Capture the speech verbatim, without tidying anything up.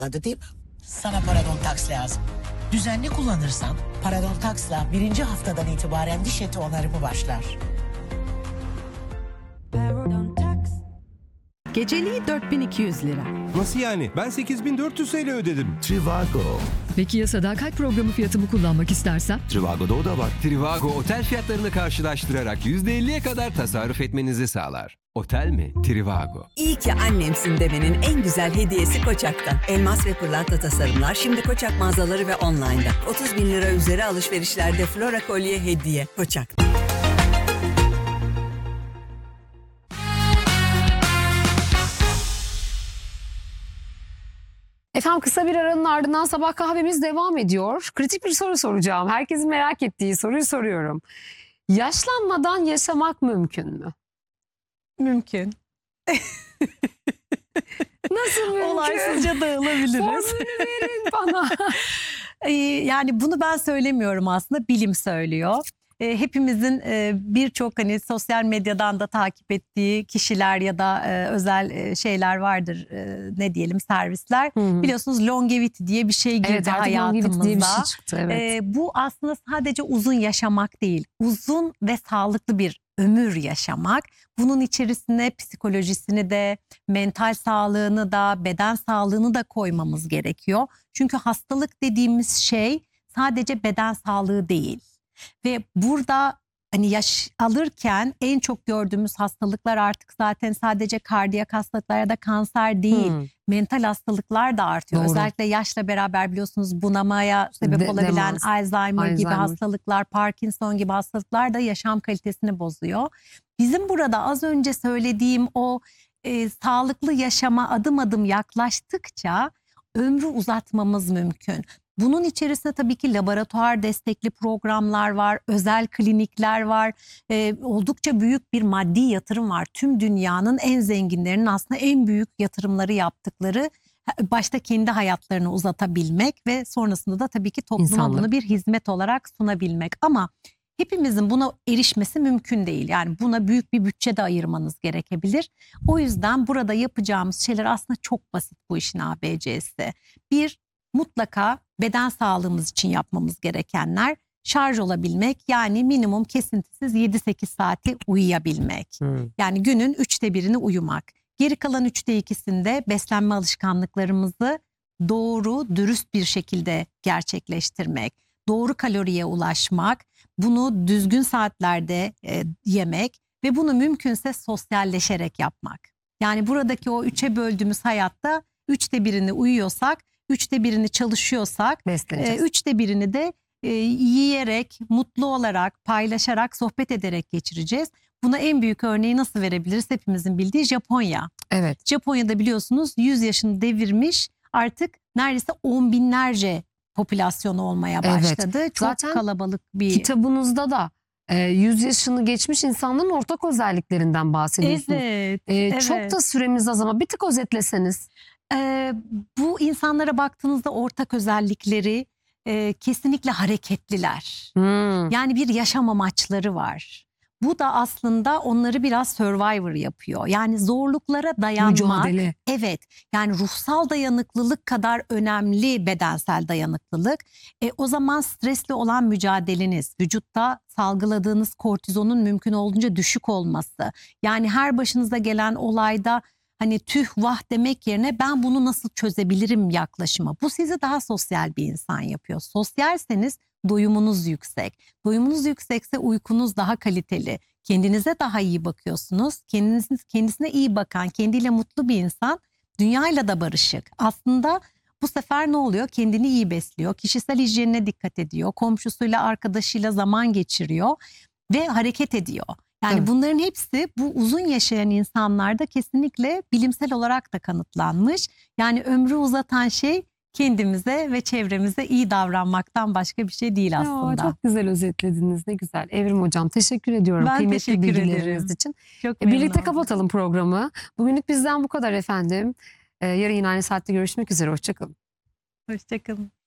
Adı değil mi? Sana Parodontax lazım. Düzenli kullanırsan Parodontax'la birinci haftadan itibaren diş eti onarımı başlar. Geceliği dört bin iki yüz lira. Nasıl yani? Ben sekiz bin dört yüz T L ödedim. Trivago. Peki ya sadakat programı fiyatımı kullanmak istersem? Trivago'da o da var. Trivago otel fiyatlarını karşılaştırarak yüzde elliye kadar tasarruf etmenizi sağlar. Otel mi? Trivago. İyi ki annemsin demenin en güzel hediyesi Koçak'tan. Elmas ve pırlanta tasarımlar şimdi Koçak mağazaları ve online'da. otuz bin lira üzeri alışverişlerde Flora kolye hediye. Koçak. Efendim kısa bir aranın ardından sabah kahvemiz devam ediyor. Kritik bir soru soracağım. Herkesin merak ettiği soruyu soruyorum. Yaşlanmadan yaşamak mümkün mü? Mümkün. Nasıl mümkün? Olaysızca dağılabiliriz. Formülü verin bana. Yani bunu ben söylemiyorum aslında, bilim söylüyor. Hepimizin birçok hani sosyal medyadan da takip ettiği kişiler ya da özel şeyler vardır, ne diyelim, servisler. Hı hı. Biliyorsunuz longevity diye bir şey girdi, evet, hayatımıza. Diye bir şey çıktı, evet. Bu aslında sadece uzun yaşamak değil, uzun ve sağlıklı bir ömür yaşamak. Bunun içerisine psikolojisini de, mental sağlığını da, beden sağlığını da koymamız gerekiyor. Çünkü hastalık dediğimiz şey sadece beden sağlığı değil. Ve burada hani yaş alırken en çok gördüğümüz hastalıklar artık zaten sadece kardiyak hastalıklar ya da kanser değil. Hmm. Mental hastalıklar da artıyor. Doğru. Özellikle yaşla beraber biliyorsunuz bunamaya sebep De olabilen demans. Alzheimer, Alzheimer gibi hastalıklar, Parkinson gibi hastalıklar da yaşam kalitesini bozuyor. Bizim burada az önce söylediğim o e, sağlıklı yaşama adım adım yaklaştıkça ömrü uzatmamız mümkün. Bunun içerisinde tabii ki laboratuvar destekli programlar var, özel klinikler var. Ee, oldukça büyük bir maddi yatırım var. Tüm dünyanın en zenginlerinin aslında en büyük yatırımları yaptıkları, başta kendi hayatlarını uzatabilmek ve sonrasında da tabii ki topluma İnsanlık. Bunu bir hizmet olarak sunabilmek. Ama hepimizin buna erişmesi mümkün değil. Yani buna büyük bir bütçe de ayırmanız gerekebilir. O yüzden burada yapacağımız şeyler aslında çok basit bu işin A B C'si. Bir, mutlaka beden sağlığımız için yapmamız gerekenler şarj olabilmek, yani minimum kesintisiz yedi sekiz saati uyuyabilmek. Hmm. Yani günün üçte birini uyumak. Geri kalan üçte ikisinde beslenme alışkanlıklarımızı doğru, dürüst bir şekilde gerçekleştirmek. Doğru kaloriye ulaşmak, bunu düzgün saatlerde e, yemek ve bunu mümkünse sosyalleşerek yapmak. Yani buradaki o üçe böldüğümüz hayatta üçte birini uyuyorsak, üçte birini çalışıyorsak, e, üçte birini de e, yiyerek, mutlu olarak, paylaşarak, sohbet ederek geçireceğiz. Buna en büyük örneği nasıl verebiliriz? Hepimizin bildiği Japonya. Evet. Japonya'da biliyorsunuz yüz yaşını devirmiş, artık neredeyse on binlerce popülasyonu olmaya başladı. Evet. Çok zaten kalabalık bir... Kitabınızda da e, yüz yaşını geçmiş insanların ortak özelliklerinden bahsediyorsunuz. Evet, e, evet. Çok da süremiz az ama bir tık özetleseniz. Ee, bu insanlara baktığınızda ortak özellikleri e, kesinlikle hareketliler. Hmm. Yani bir yaşam amaçları var. Bu da aslında onları biraz survivor yapıyor. Yani zorluklara dayanmak. Mücadele. Evet, yani ruhsal dayanıklılık kadar önemli bedensel dayanıklılık. E, o zaman stresli olan mücadeleniz, vücutta salgıladığınız kortizonun mümkün olduğunca düşük olması. Yani her başınıza gelen olayda hani tüh vah demek yerine ben bunu nasıl çözebilirim yaklaşımı. Bu sizi daha sosyal bir insan yapıyor. Sosyalseniz doyumunuz yüksek. Doyumunuz yüksekse uykunuz daha kaliteli. Kendinize daha iyi bakıyorsunuz. Kendiniz, kendisine iyi bakan, kendiyle mutlu bir insan dünyayla da barışık. Aslında bu sefer ne oluyor? Kendini iyi besliyor. Kişisel hijyenine dikkat ediyor. Komşusuyla, arkadaşıyla zaman geçiriyor ve hareket ediyor. Yani evet. Bunların hepsi bu uzun yaşayan insanlarda kesinlikle bilimsel olarak da kanıtlanmış. Yani ömrü uzatan şey kendimize ve çevremize iyi davranmaktan başka bir şey değil aslında. Ya, çok güzel özetlediniz, ne güzel. Evrim Hocam teşekkür ediyorum. Ben Kıymetli teşekkür bilgileriniz ederim. için. Çok e, birlikte kapatalım programı. Bugünlük bizden bu kadar efendim. E, yarın yine aynı saatte görüşmek üzere. Hoşçakalın. Hoşçakalın.